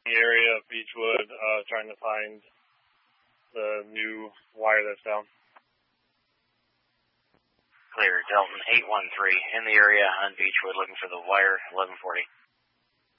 the area of Beechwood, trying to find the new wire that's down. Clear, Delta 813 in the area on Beechwood looking for the wire 1140.